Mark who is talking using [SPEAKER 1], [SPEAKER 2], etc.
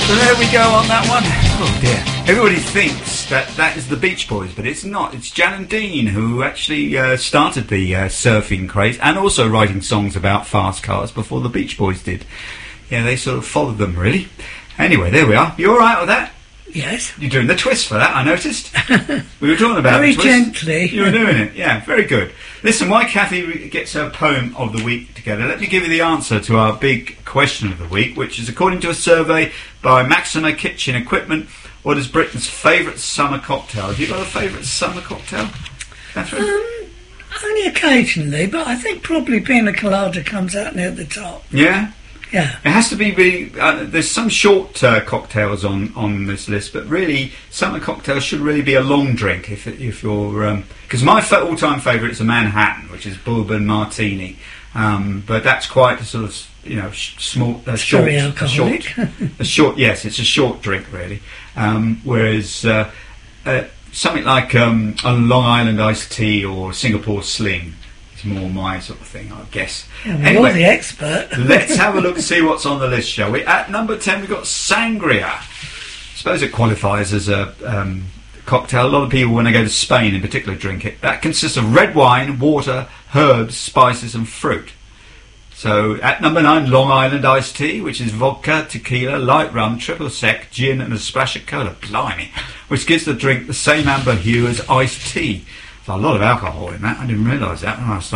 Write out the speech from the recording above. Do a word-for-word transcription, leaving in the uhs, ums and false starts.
[SPEAKER 1] So there we go on that one. Oh dear. Everybody thinks that that is the Beach Boys, but it's not. It's Jan and Dean who actually uh, started the uh, surfing craze and also writing songs about fast cars before the Beach Boys did. Yeah, they sort of followed them, really. Anyway, there we are. You all right with that?
[SPEAKER 2] Yes.
[SPEAKER 1] You're doing the twist for that, I noticed. We were talking about
[SPEAKER 2] very
[SPEAKER 1] the twist.
[SPEAKER 2] gently.
[SPEAKER 1] You were doing it, yeah, very good. Listen, while Kathy gets her poem of the week together, let me give you the answer to our big question of the week, which is, according to a survey by Maxima Kitchen Equipment, what is Britain's favourite summer cocktail? Have you got a favourite summer cocktail, Catherine?
[SPEAKER 2] Um, only occasionally, but I think probably pina colada comes out near the top.
[SPEAKER 1] Yeah?
[SPEAKER 2] Yeah.
[SPEAKER 1] It has to be really... Uh, there's some short uh, cocktails on, on this list, but really, summer cocktails should really be a long drink if if you're... Because um, my fa- all-time favourite is a Manhattan, which is bourbon martini. Um, but that's quite a sort of, you know, sh- small... Uh, short,
[SPEAKER 2] Very
[SPEAKER 1] a short,
[SPEAKER 2] alcoholic.
[SPEAKER 1] a short... Yes, it's a short drink, really. Um, whereas uh, uh, something like um, a Long Island iced tea or Singapore Sling... more my sort of thing, I guess.
[SPEAKER 2] Yeah, well,
[SPEAKER 1] anyway,
[SPEAKER 2] you're the expert.
[SPEAKER 1] Let's have a look and see what's on the list, shall we? At number ten, we've got sangria. I suppose it qualifies as a um, cocktail. A lot of people, when they go to Spain in particular, drink it. That consists of red wine, water, herbs, spices and fruit. So, at number nine, Long Island iced tea, which is vodka, tequila, light rum, triple sec, gin and a splash of cola. Blimey. Which gives the drink the same amber hue as iced tea. There's a lot of alcohol in that. I didn't realise that when I started.